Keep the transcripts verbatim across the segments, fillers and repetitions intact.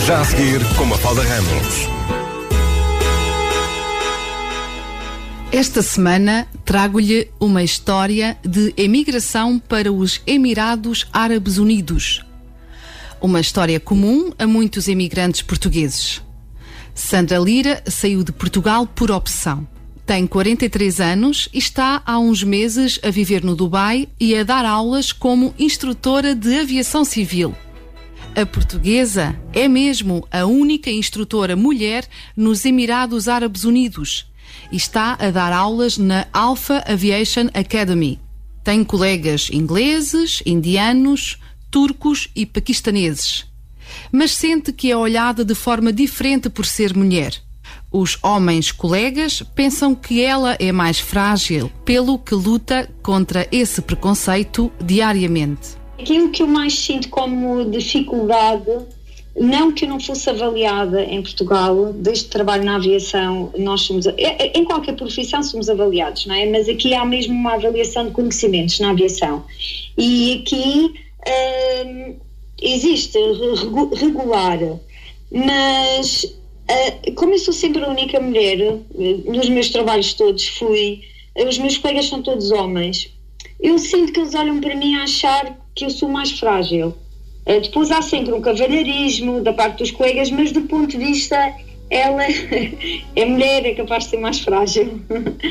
Já a seguir, com Mafalda Ramos. Esta semana trago-lhe uma história de emigração para os Emirados Árabes Unidos. Uma história comum a muitos emigrantes portugueses. Sandra Lira saiu de Portugal por opção. Tem quarenta e três anos e está há uns meses a viver no Dubai e a dar aulas como instrutora de aviação civil. A portuguesa é mesmo a única instrutora mulher nos Emirados Árabes Unidos e está a dar aulas na Alpha Aviation Academy. Tem colegas ingleses, indianos, turcos e paquistaneses. Mas sente que é olhada de forma diferente por ser mulher. Os homens colegas pensam que ela é mais frágil, pelo que luta contra esse preconceito diariamente. Aquilo que eu mais sinto como dificuldade, não que eu não fosse avaliada em Portugal, desde que trabalho na aviação, nós somos, em qualquer profissão somos avaliados, não é? Mas aqui há mesmo uma avaliação de conhecimentos na aviação. E aqui hum, existe regular, mas hum, como eu sou sempre a única mulher, nos meus trabalhos todos fui, os meus colegas são todos homens, eu sinto que eles olham para mim a achar que eu sou mais frágil. Depois há sempre um cavalheirismo da parte dos colegas, mas do ponto de vista, ela é mulher, é capaz de ser mais frágil.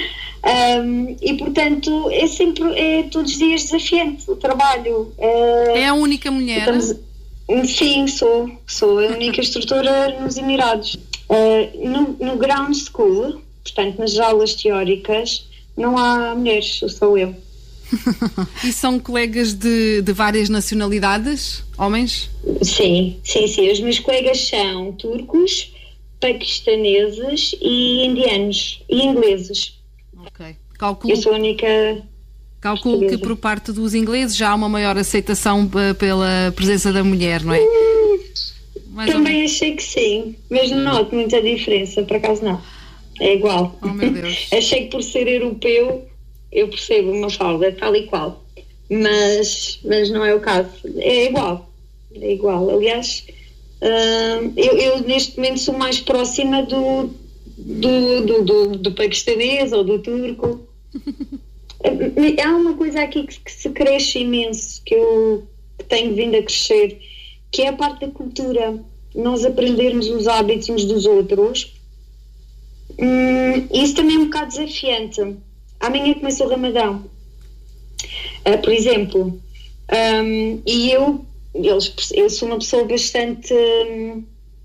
um, e portanto, é sempre, é todos os dias desafiante o trabalho. Uh, é a única mulher? Estamos, sim, sou. Sou a única instrutora nos Emirados. Uh, no, no ground school, portanto, nas aulas teóricas, não há mulheres, sou eu. E são colegas de, de várias nacionalidades, homens? Sim, sim, sim. Os meus colegas são turcos, paquistaneses e indianos e ingleses. Ok. Calculo, eu sou a única. Calculo portuguesa. Que por parte dos ingleses já há uma maior aceitação pela presença da mulher, não é? Hum, também achei que sim, mas não noto muita diferença, por acaso não. É igual. Oh, meu Deus. Achei que por ser europeu eu percebo uma falda tal e qual, mas, mas não é o caso. É igual, é igual. Aliás, uh, eu, eu neste momento sou mais próxima do, do, do, do, do paquistanês ou do turco. Há uma coisa aqui que, que se cresce imenso, que eu que tenho vindo a crescer, que é a parte da cultura. Nós aprendermos os hábitos uns dos outros. Hum, isso também é um bocado desafiante. Amanhã começa o Ramadão, uh, por exemplo, um, e eu, eles, eu sou uma pessoa bastante, uh,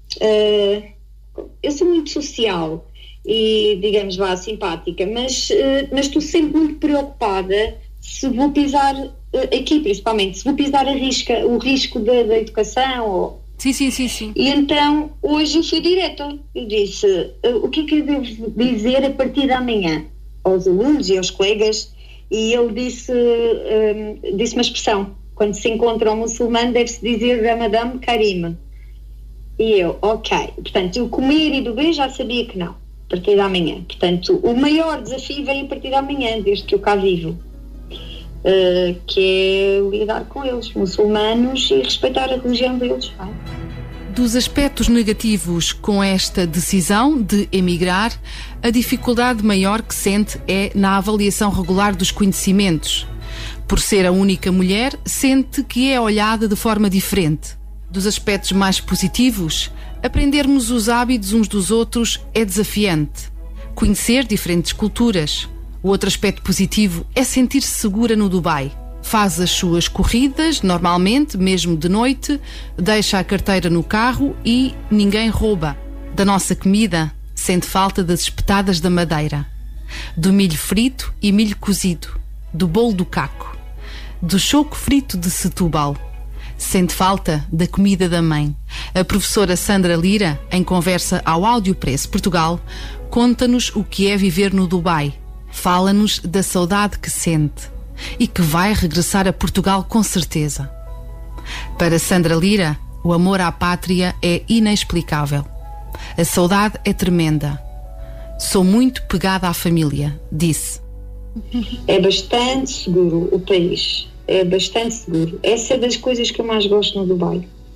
eu sou muito social e, digamos, vá, simpática, mas, uh, mas estou sempre muito preocupada se vou pisar, uh, aqui principalmente, se vou pisar a risca, o risco da, da educação. Ou... Sim, sim, sim, sim. E então, hoje eu fui direta, eu disse, uh, o que é que eu devo dizer a partir de amanhã? Aos alunos e aos colegas, e ele disse, um, disse uma expressão: quando se encontra um muçulmano deve-se dizer Ramadan Karim. E eu, ok, portanto, o comer e beber já sabia que não, a partir de amanhã. Portanto, o maior desafio vem a partir de amanhã, desde que eu cá vivo, uh, que é lidar com eles, muçulmanos, e respeitar a religião deles. Vai. Dos aspectos negativos com esta decisão de emigrar, a dificuldade maior que sente é na avaliação regular dos conhecimentos. Por ser a única mulher, sente que é olhada de forma diferente. Dos aspectos mais positivos, aprendermos os hábitos uns dos outros é desafiante. Conhecer diferentes culturas. O outro aspecto positivo é sentir-se segura no Dubai. Faz as suas corridas, normalmente, mesmo de noite, deixa a carteira no carro e ninguém rouba. Da nossa comida, sente falta das espetadas da Madeira, do milho frito e milho cozido, do bolo do caco, do choco frito de Setúbal. Sente falta da comida da mãe. A professora Sandra Lira, em conversa ao Audiopress Portugal, conta-nos o que é viver no Dubai. Fala-nos da saudade que sente e que vai regressar a Portugal com certeza. Para Sandra Lira, o amor à pátria é inexplicável. A saudade é tremenda. Sou muito pegada à família, disse. É bastante seguro o país. É bastante seguro. Essa é das coisas que eu mais gosto no Dubai.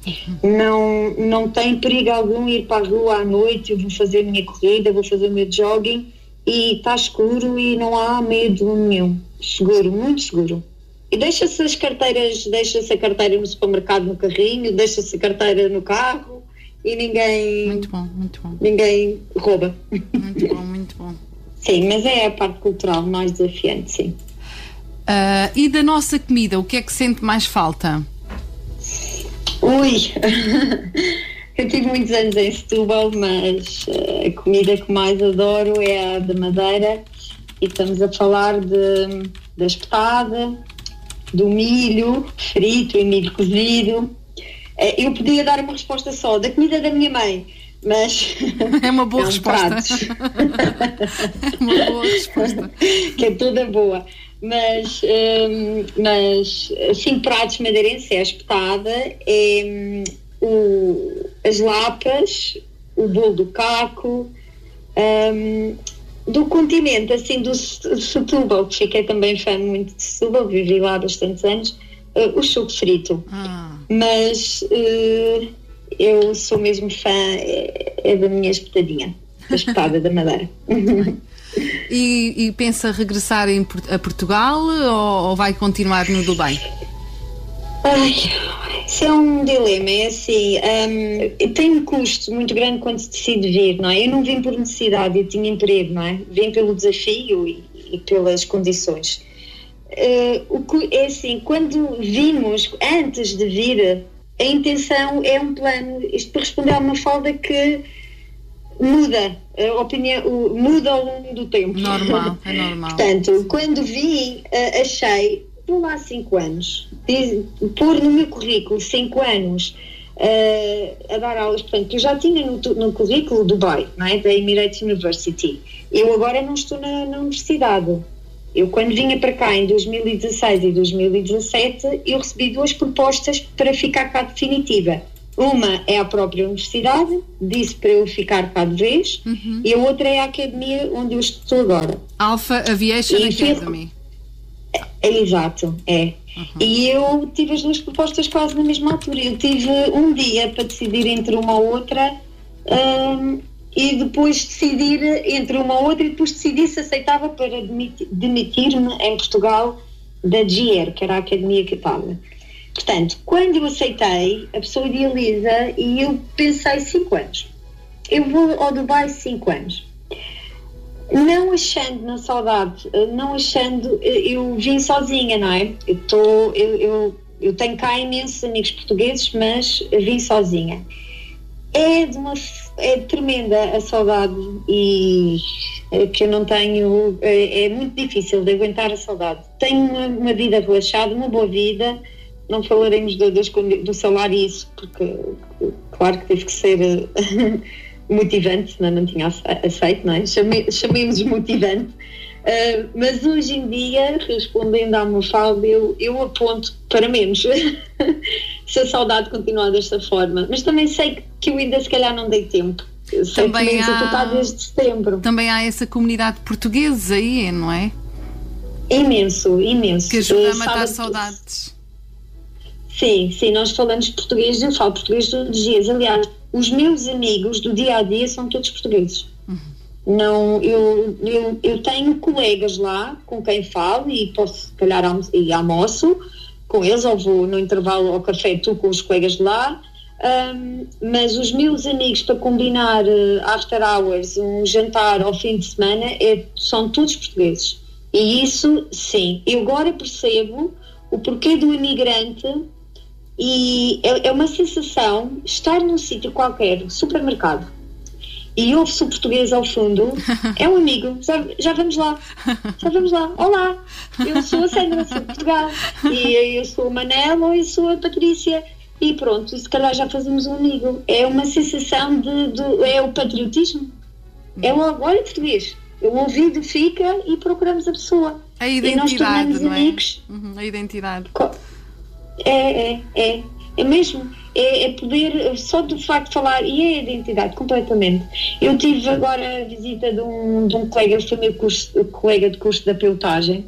Não, não tem perigo algum ir para a rua à noite. Eu vou fazer a minha corrida, vou fazer o meu jogging e está escuro e não há medo nenhum. Seguro, muito seguro. E deixa-se as carteiras, deixa-se a carteira no supermercado no carrinho, deixa-se a carteira no carro e ninguém... Muito bom, muito bom. Ninguém rouba. Muito bom, muito bom. Sim, mas é a parte cultural mais desafiante, sim. Uh, e da nossa comida, o que é que sente mais falta? Ui, eu tive muitos anos em Setúbal, mas a comida que mais adoro é a da Madeira e estamos a falar de, da espetada, do milho frito e milho cozido. Eu podia dar uma resposta só, da comida da minha mãe, mas... É uma boa é um resposta. É uma boa resposta. Que é toda boa. Mas, hum, mas assim, pratos madeirenses é a espetada, é hum, o, as lapas, o bolo do caco, hum, do continente, assim, do Setúbal, que fiquei também fã muito de Setúbal, vivi lá há bastantes anos, uh, o chuco frito. Ah. Mas uh, eu sou mesmo fã, é, é da minha espetadinha, da espetada da Madeira. E, e pensa regressar em, a Portugal ou, ou vai continuar no Dubai? Ai, isso é um dilema, é assim, um, tem um custo muito grande quando se decide vir, não é? Eu não vim por necessidade, eu tinha emprego, não é? Vim pelo desafio e, e pelas condições. Uh, o que, é assim, quando vimos, antes de vir, a intenção é um plano, isto para responder a uma falda que muda, a opinião muda ao longo do tempo. Normal, é normal. Portanto, quando vi, uh, achei, vou lá cinco anos, diz, pôr no meu currículo cinco anos uh, a dar aulas, portanto, eu já tinha no, no currículo Dubai, não é? Da Emirates University. Eu agora não estou na, na universidade. Eu, quando vinha para cá em dois mil e dezasseis e dois mil e dezassete, eu recebi duas propostas para ficar cá definitiva. Uma é a própria universidade, disse para eu ficar cá de vez, uhum. E a outra é a academia onde eu estou agora. Alpha Aviation e Academy. É, é, exato, é. Uhum. E eu tive as duas propostas quase na mesma altura. Eu tive um dia para decidir entre uma ou outra um, e depois decidir entre uma ou outra e depois decidi se aceitava para demitir-me em Portugal da G R, que era a academia que eu estava. Portanto, quando eu aceitei, a pessoa idealiza e eu pensei cinco anos. Eu vou ao Dubai cinco anos. Não achando na saudade, não achando, eu vim sozinha, não é? Eu, tô, eu, eu, eu tenho cá imensos amigos portugueses, mas vim sozinha. É, de uma, é tremenda a saudade e é, que eu não tenho, é, é muito difícil de aguentar a saudade. Tenho uma, uma vida relaxada, uma boa vida. Não falaremos do, do, do salário isso, porque claro que teve que ser uh, motivante, senão não tinha aceito, não é? Chame, chamemos motivante. Uh, mas hoje em dia, respondendo à Mafalda, eu, eu aponto para menos se a saudade continuar desta forma. Mas também sei que eu ainda se calhar não dei tempo. Sei também que menos há, eu estou cá desde setembro. Também há essa comunidade portuguesa aí, não é? Imenso, imenso. Que ajuda a matar saudades. Sim, sim, nós falamos português, eu falo português todos os dias. Aliás, os meus amigos do dia a dia são todos portugueses. Uhum. Não, eu, eu, eu tenho colegas lá com quem falo e posso, se calhar, almo- e almoço com eles, ou vou no intervalo ao café, tu com os colegas de lá. Um, mas os meus amigos, para combinar uh, after hours, um jantar ao fim de semana, é, são todos portugueses. E isso, sim, eu agora percebo o porquê do imigrante. E é, é uma sensação estar num sítio qualquer, supermercado, e ouve-se o português ao fundo, é um amigo, já, já vamos lá, já vamos lá, olá, eu sou a Sandra, sou de Portugal, e eu sou a Manela ou eu sou a Patrícia, e pronto, e se calhar já fazemos um amigo. É uma sensação de, de é o patriotismo, é logo, olha português, o ouvido fica e procuramos a pessoa. A identidade, e nós não é? Amigos. Uhum, a identidade. É, é, é, é mesmo, é, é poder, só do facto de falar, e é a identidade, completamente. Eu tive agora a visita de um, de um colega, foi meu curso, colega de curso de pilotagem,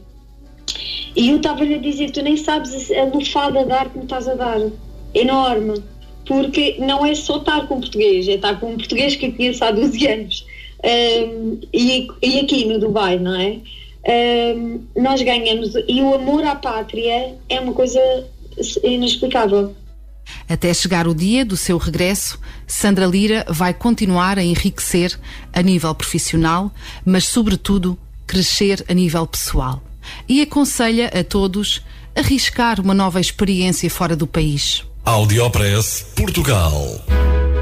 e eu estava-lhe a dizer, tu nem sabes a lufada de ar que me estás a dar, enorme, porque não é só estar com português, é estar com um português que eu conheço há doze anos. Um, e, e aqui no Dubai, não é? Um, nós ganhamos, e o amor à pátria é uma coisa inexplicável. Até chegar o dia do seu regresso, Sandra Lira vai continuar a enriquecer a nível profissional, mas sobretudo crescer a nível pessoal. E aconselha a todos a arriscar uma nova experiência fora do país. Audiopress Portugal.